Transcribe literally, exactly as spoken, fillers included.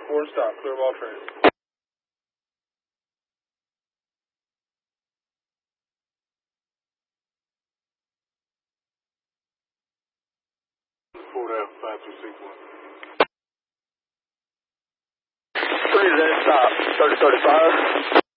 four, stop. Clear of all trains. Ford F, five two six one. Three to that stop, thirty thirty-five.